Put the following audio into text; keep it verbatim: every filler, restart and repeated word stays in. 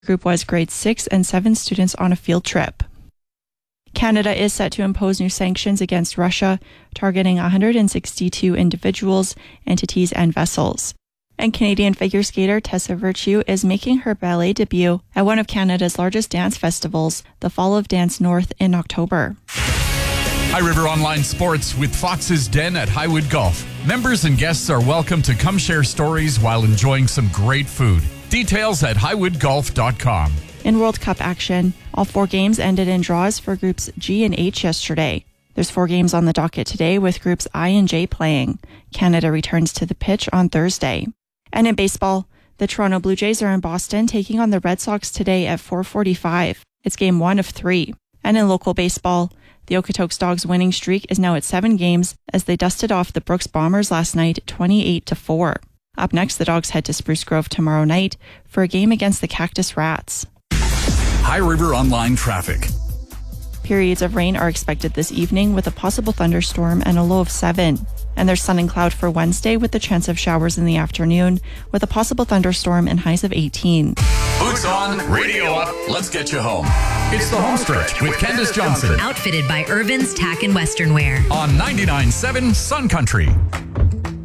Group was grade six and seven students on a field trip. Canada is set to impose new sanctions against Russia, targeting one hundred sixty-two individuals, entities, and vessels. And Canadian figure skater Tessa Virtue is making her ballet debut at one of Canada's largest dance festivals, the Fall of Dance North, in October. High River Online Sports with Fox's Den at Highwood Golf. Members and guests are welcome to come share stories while enjoying some great food. Details at highwood golf dot com. In World Cup action, all four games ended in draws for Groups G and H yesterday. There's four games on the docket today with Groups I and J playing. Canada returns to the pitch on Thursday. And in baseball, the Toronto Blue Jays are in Boston taking on the Red Sox today at four forty-five. It's game one of three. And in local baseball, the Okotoks Dogs winning streak is now at seven games as they dusted off the Brooks Bombers last night twenty-eight to four. Up next, the Dogs head to Spruce Grove tomorrow night for a game against the Cactus Rats. High River Online traffic. Periods of rain are expected this evening with a possible thunderstorm and a low of seven. And there's sun and cloud for Wednesday with the chance of showers in the afternoon with a possible thunderstorm and highs of eighteen. Boots on, radio up, let's get you home. It's the home stretch with Candace Johnson. Outfitted by Irvin's Tack and Western Wear. On ninety-nine point seven Sun Country.